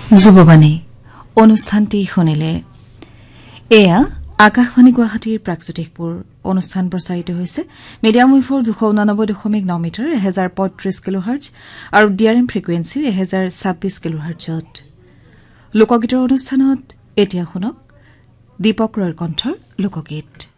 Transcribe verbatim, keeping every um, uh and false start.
যুৱবাণী অনুষ্ঠানটি শুনিলে এয়া আকাশবাণী গুৱাহাটীৰ প্ৰাকজ্যোতিকপুৰ অনুষ্ঠান প্ৰচাৰিত হৈছে মিডিয়াম ৱেভৰ দুশ ঊনানব্বৈ দশমিক ন মিটাৰ এক হাজাৰ পঁয়ত্ৰিশ কিলোহাৰ্টজ আৰু ডিআৰএম ফ্ৰিকুৱেন্সি এক হাজাৰ ছাব্বিশ কিলোহাৰ্টজত লোকগীতৰ অনুষ্ঠানত এতিয়া শুনক দীপক ৰয়ৰ কণ্ঠৰ লোকগীত।